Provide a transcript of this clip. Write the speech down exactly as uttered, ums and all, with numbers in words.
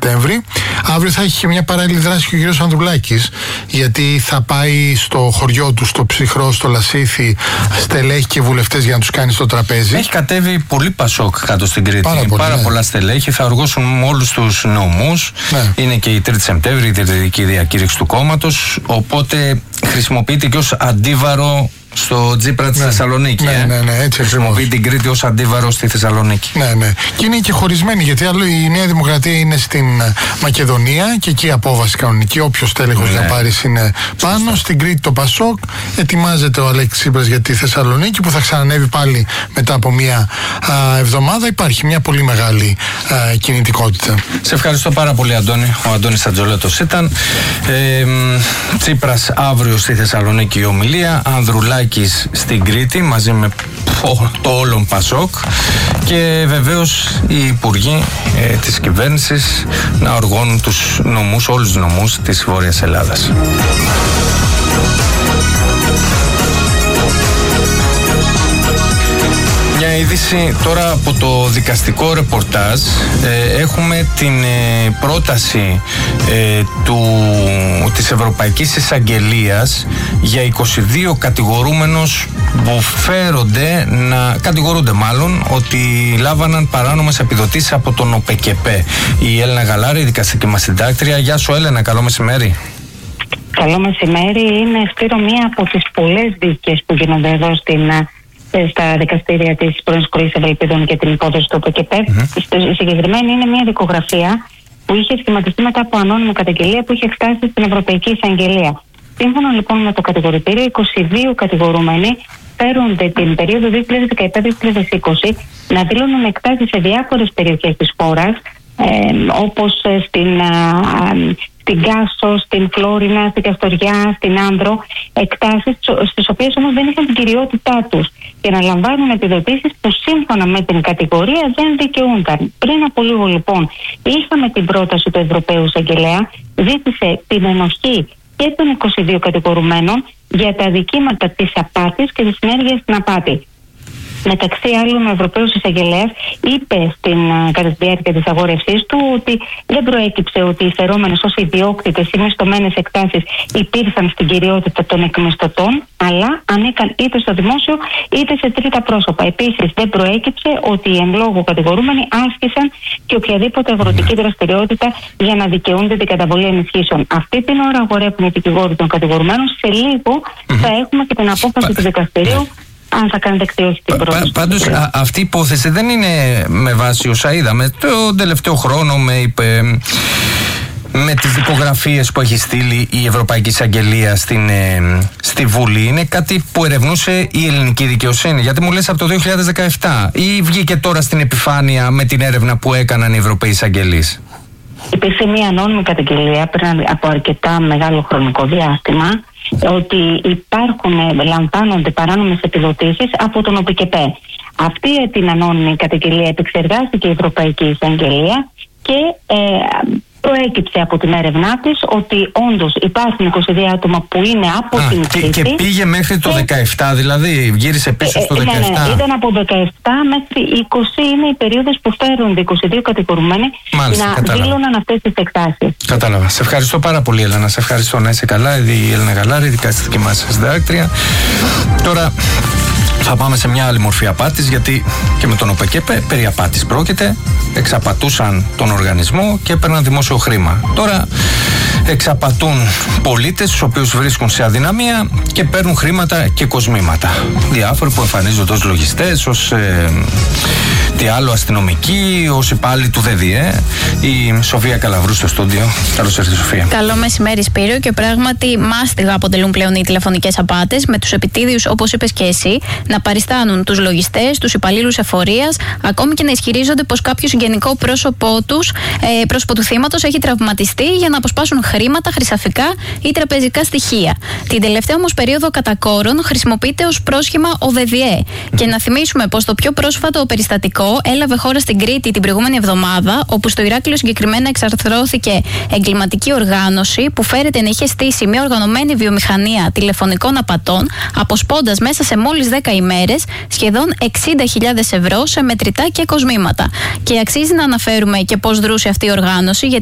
Σεπτέμβρη. Αύριο θα έχει και μια παράλληλη δράση και ο κύριος Ανδρουλάκης, γιατί θα πάει στο χωριό του, στο Ψυχρό, στο Λασίθι, στελέχη και βουλευτές για να τους κάνει στο τραπέζι. Έχει κατέβει πολύ Πασόκ κάτω στην Κρήτη. Πάρα, πολύ, Πάρα ναι. πολλά στελέχη. Θα οργώσουν με όλους τους νομούς. Ναι. Είναι και η τρίτη Σεπτέμβρη, η τετρική διακήρυξη του κόμματος. Οπότε χρησιμοποιείται και ως αντίβαρο στο Τσίπρα της ναι. Θεσσαλονίκη. Ναι, ε. ναι, ναι, έτσι χρησιμοποιεί την Κρήτη ως αντίβαρο στη Θεσσαλονίκη. Ναι, ναι. Και είναι και χωρισμένη, γιατί άλλο η Νέα Δημοκρατία είναι στην Μακεδονία και εκεί η απόβαση κανονική. Όποιος τέλεχος ναι. να πάρει είναι πάνω. Σωστά. Στην Κρήτη το Πασόκ. Ετοιμάζεται ο Αλέξης Τσίπρας για τη Θεσσαλονίκη, που θα ξανανεύει πάλι μετά από μία α, εβδομάδα. Υπάρχει μια πολύ μεγάλη α, κινητικότητα. Σε ευχαριστώ πάρα πολύ, Αντώνη. Ο Αντώνης Ατζολέτος ήταν. Ε, Τσίπρας αύριο στη Θεσσαλονίκη η ομιλία. Ανδρουλάκη στην Κρήτη μαζί με το όλον Πασόκ, και βεβαίως οι υπουργοί ε, της κυβέρνησης να οργώνουν τους νομούς, όλους τους νομούς της Βόρειας Ελλάδας. Μια είδηση τώρα από το δικαστικό ρεπορτάζ. Ε, έχουμε την ε, πρόταση ε, του, της Ευρωπαϊκής Εισαγγελίας για είκοσι δύο κατηγορούμενους που φέρονται να κατηγορούνται μάλλον ότι λάβαναν παράνομες επιδοτήσεις από τον ΟΠΕΚΕΠΕ. Η Έλενα Γαλάρη, η δικαστική μας συντάκτρια. Γεια σου Έλενα, καλό μεσημέρι. Καλό μεσημέρι. Είναι Σπύρο μία από τις πολλές δίκες που γίνονται εδώ στην στα δικαστήρια της πρώην Σχολής Ευελπίδων και την υπόθεση του ΟΠΕΚΕΠΕ. Mm-hmm. Η συγκεκριμένη είναι μια δικογραφία που είχε σχηματιστεί μετά από ανώνυμη καταγγελία που είχε εκστάσει στην Ευρωπαϊκή Εισαγγελία. Σύμφωνα λοιπόν με το κατηγορητήριο, είκοσι δύο κατηγορούμενοι φέρονται την περίοδο δύο χιλιάδες δεκαεπτά με δύο χιλιάδες είκοσι να δηλώνουν εκτάσεις σε διάφορες περιοχές της χώρας, ε, όπως στην, α, στην Κάσο, στην Φλόρινα, στην Καστοριά, στην Άνδρο, εκτάσεις στις οποίες όμως δεν είχαν την κυριότητά τους και να λαμβάνουν επιδοτήσεις που σύμφωνα με την κατηγορία δεν δικαιούνταν. Πριν από λίγο λοιπόν είχαμε την πρόταση του Ευρωπαίου Εισαγγελέα, ζήτησε την ενοχή και των είκοσι δύο κατηγορουμένων για τα αδικήματα της απάτης και της συνέργειας στην απάτη. Μεταξύ άλλων, ο Ευρωπαίος Εισαγγελέας είπε στην, κατά τη διάρκεια της αγόρευσής του ότι δεν προέκυψε ότι οι φερόμενες ως ιδιόκτητες ή μισθωμένες εκτάσεις υπήρχαν στην κυριότητα των εκμισθωτών, αλλά ανήκαν είτε στο δημόσιο είτε σε τρίτα πρόσωπα. Επίσης, δεν προέκυψε ότι οι εν λόγω κατηγορούμενοι άσκησαν και οποιαδήποτε αγροτική δραστηριότητα για να δικαιούνται την καταβολή ενισχύσεων. Αυτή την ώρα αγορεύουν οι δικηγόροι των κατηγορουμένων. Σε λίγο θα έχουμε και την απόφαση του δικαστηρίου. Αν θα κάνει δεκτή όχι την πρόταση. Πάντως α, αυτή η υπόθεση δεν είναι με βάση όσα είδαμε τον τελευταίο χρόνο με, είπε, με τις δικογραφίες που έχει στείλει η Ευρωπαϊκή Εισαγγελία στην, ε, στη Βουλή. Είναι κάτι που ερευνούσε η ελληνική δικαιοσύνη. Γιατί μου λες από το δύο χιλιάδες δεκαεπτά ή βγήκε τώρα στην επιφάνεια με την έρευνα που έκαναν οι Ευρωπαίοι Εισαγγελείς? Υπήρξε μια ανώνυμη καταγγελία πριν από αρκετά μεγάλο χρονικό διάστημα ότι υπάρχουν, λαμβάνονται παράνομες επιδοτήσεις από τον ΟΠΕΚΕΠΕ. Αυτή την ανώνυμη καταγγελία επεξεργάστηκε η Ευρωπαϊκή Εισαγγελία και ε, προέκυψε από την έρευνά της ότι όντως υπάρχουν είκοσι δύο άτομα που είναι από Α, την Κρήτη. Και, και πήγε μέχρι το δεκαεπτά, δηλαδή γύρισε πίσω στο ε, δεκαεπτά. Ναι, ναι, ήταν από δεκαεπτά μέχρι είκοσι, είναι οι περίοδες που φέρονται είκοσι δύο κατηγορουμένοι να δήλωναν αυτές τις εκτάσεις. Κατάλαβα. Σε ευχαριστώ πάρα πολύ, Έλενα. Σε ευχαριστώ, να είσαι καλά. Η Έλενα Γαλάρη, δικαστική μας συντάκτρια. Τώρα θα πάμε σε μια άλλη μορφή απάτης, γιατί και με τον ΟΠΕΚΕΠΕ περί απάτης πρόκειται. Εξαπατούσαν τον οργανισμό και έπαιρναν δημόσιο χρήμα. Τώρα εξαπατούν πολίτες, τους οποίους βρίσκουν σε αδυναμία και παίρνουν χρήματα και κοσμήματα. Διάφοροι που εμφανίζονται ως λογιστές, ως ε, τι άλλο αστυνομικοί, ως υπάλληλοι του ΔΕΔΙΕ. Η Σοφία Καλαβρού στο στούντιο. Καλώς ήρθατε, Σοφία. Καλό μεσημέρι, Σπύρο. Και πράγματι μάστιγα αποτελούν πλέον οι τηλεφωνικές απάτες, με τους επιτίδιους, όπως είπες και εσύ, να παριστάνουν τους λογιστές, τους υπαλλήλους εφορίας, ακόμη και να ισχυρίζονται πως κάποιο συγγενικό πρόσωπό τους, ε, πρόσωπο του θύματος, έχει τραυματιστεί για να αποσπάσουν χρήματα, χρυσαφικά ή τραπεζικά στοιχεία. Την τελευταία όμως περίοδο κατά κόρον χρησιμοποιείται ως πρόσχημα ο ΔΕΔΙΕ. Και να θυμίσουμε πως το πιο πρόσφατο περιστατικό έλαβε χώρα στην Κρήτη την προηγούμενη εβδομάδα, όπου στο Ηράκλειο συγκεκριμένα εξαρθρώθηκε εγκληματική οργάνωση που φέρεται να είχε στήσει μια οργανωμένη βιομηχανία τηλεφωνικών απατών, αποσπώντας μέσα σε μόλις δέκα ημέρες σχεδόν εξήντα χιλιάδες ευρώ σε μετρητά και κοσμήματα. Και αξίζει να αναφέρουμε και πώς δρούσε αυτή η οργάνωση, γιατί